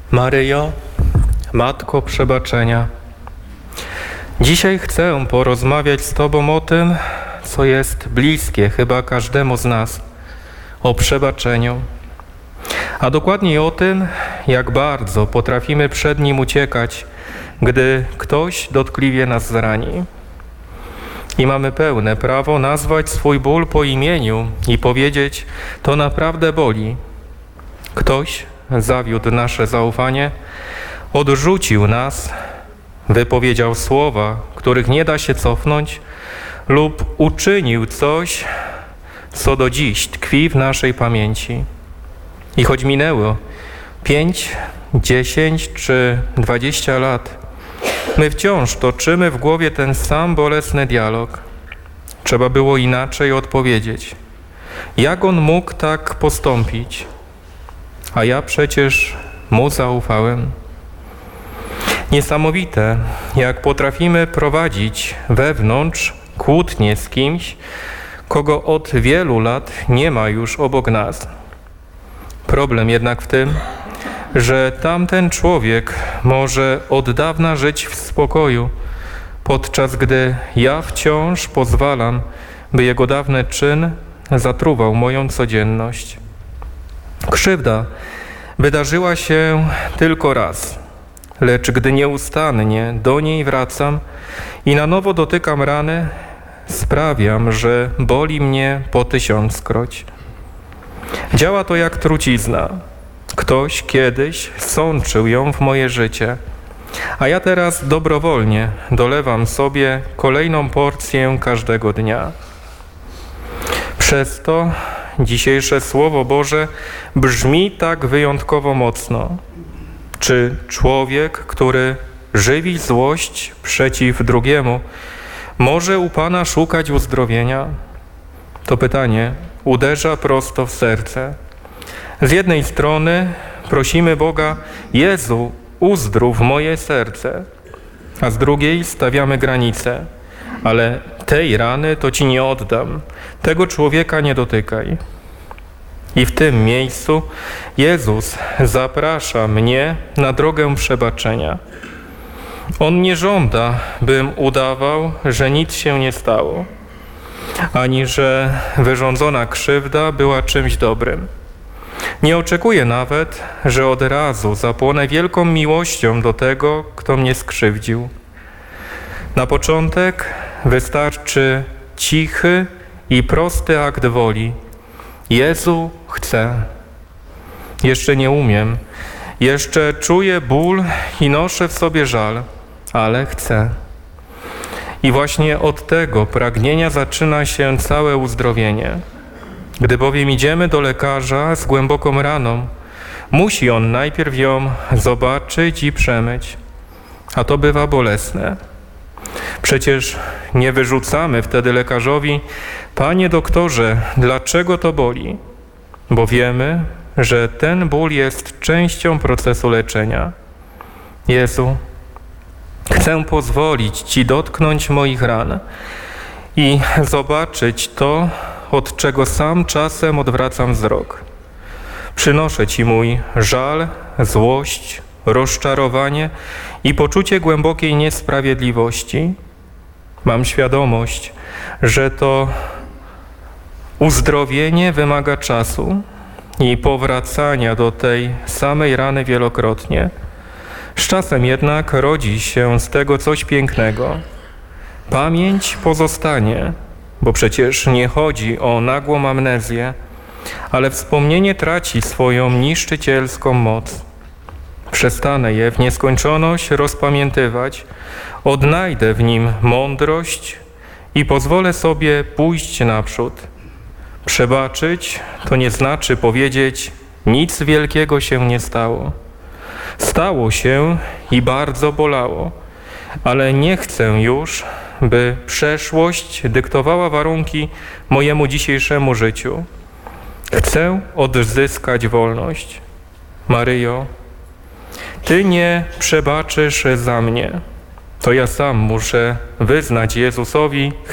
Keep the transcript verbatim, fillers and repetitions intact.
Maryjo, Matko Przebaczenia, dzisiaj chcę porozmawiać z Tobą o tym, co jest bliskie chyba każdemu z nas, o przebaczeniu, a dokładniej o tym, jak bardzo potrafimy przed Nim uciekać, gdy ktoś dotkliwie nas zrani. I mamy pełne prawo nazwać swój ból po imieniu i powiedzieć: to naprawdę boli. Ktoś zawiódł nasze zaufanie, odrzucił nas, wypowiedział słowa, których nie da się cofnąć, lub uczynił coś, co do dziś tkwi w naszej pamięci. I choć minęło pięć, dziesięć czy dwadzieścia lat, my wciąż toczymy w głowie ten sam bolesny dialog. Trzeba było inaczej odpowiedzieć. Jak on mógł tak postąpić? A ja przecież mu zaufałem. Niesamowite, jak potrafimy prowadzić wewnątrz kłótnie z kimś, kogo od wielu lat nie ma już obok nas. Problem jednak w tym, że tamten człowiek może od dawna żyć w spokoju, podczas gdy ja wciąż pozwalam, by jego dawny czyn zatruwał moją codzienność. Krzywda wydarzyła się tylko raz, lecz gdy nieustannie do niej wracam i na nowo dotykam rany, sprawiam, że boli mnie po tysiąckroć. Działa to jak trucizna. Ktoś kiedyś sączył ją w moje życie, a ja teraz dobrowolnie dolewam sobie kolejną porcję każdego dnia. Przez to dzisiejsze Słowo Boże brzmi tak wyjątkowo mocno. Czy człowiek, który żywi złość przeciw drugiemu, może u Pana szukać uzdrowienia? To pytanie uderza prosto w serce. Z jednej strony prosimy Boga: Jezu, uzdrów moje serce, a z drugiej stawiamy granice: ale tej rany to Ci nie oddam, tego człowieka nie dotykaj. I w tym miejscu Jezus zaprasza mnie na drogę przebaczenia. On nie żąda, bym udawał, że nic się nie stało, ani że wyrządzona krzywda była czymś dobrym. Nie oczekuję nawet, że od razu zapłonę wielką miłością do tego, kto mnie skrzywdził. Na początek wystarczy cichy i prosty akt woli. Jezu, chcę. Jeszcze nie umiem, jeszcze czuję ból i noszę w sobie żal, ale chcę. I właśnie od tego pragnienia zaczyna się całe uzdrowienie. Gdy bowiem idziemy do lekarza z głęboką raną, musi on najpierw ją zobaczyć i przemyć, a to bywa bolesne. Przecież nie wyrzucamy wtedy lekarzowi: Panie doktorze, dlaczego to boli? Bo wiemy, że ten ból jest częścią procesu leczenia. Jezu, chcę pozwolić Ci dotknąć moich ran i zobaczyć to, od czego sam czasem odwracam wzrok. Przynoszę Ci mój żal, złość, rozczarowanie i poczucie głębokiej niesprawiedliwości. Mam świadomość, że to uzdrowienie wymaga czasu i powracania do tej samej rany wielokrotnie. Z czasem jednak rodzi się z tego coś pięknego. Pamięć pozostanie, bo przecież nie chodzi o nagłą amnezję, ale wspomnienie traci swoją niszczycielską moc. Przestanę je w nieskończoność rozpamiętywać, odnajdę w nim mądrość i pozwolę sobie pójść naprzód. Przebaczyć to nie znaczy powiedzieć: nic wielkiego się nie stało. Stało się i bardzo bolało, ale nie chcę już, by przeszłość dyktowała warunki mojemu dzisiejszemu życiu. Chcę odzyskać wolność. Maryjo, Ty nie przebaczysz za mnie. To ja sam muszę wyznać Jezusowi: